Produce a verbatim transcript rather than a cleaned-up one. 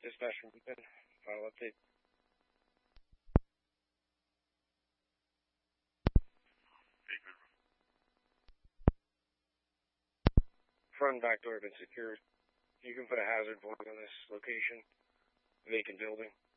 Dispatch from Beacon. File update. Beacon. Front and back door have been secured. You can put a hazard point on this location. Vacant building.